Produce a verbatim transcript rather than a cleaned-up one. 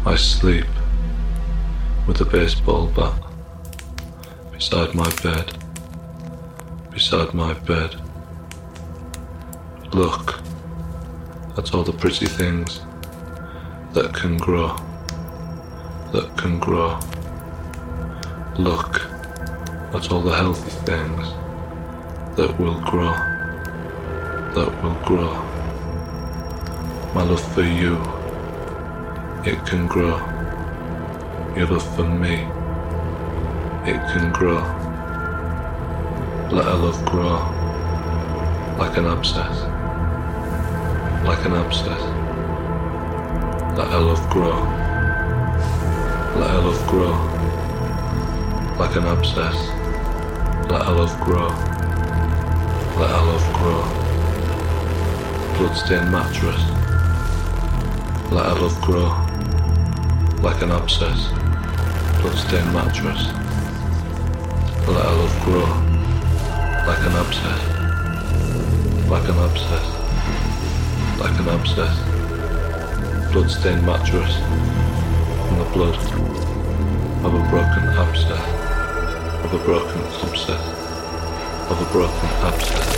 I sleep with a baseball bat beside my bed, beside my bed. Look at all the pretty things that can grow, that can grow. Look at all the healthy things that will grow, that will grow. My love for you, it can grow. Your love for me, it can grow. Let our love grow like an abscess, like an abscess. Let our love grow, let our love grow like an abscess. Let our love grow, let our love grow. Bloodstained mattress. Let our love grow like an abscess. Bloodstained mattress. Let our love grow like an abscess, like an abscess, like an abscess. Bloodstained mattress from the blood of a broken abscess, of a broken abscess, of a broken abscess.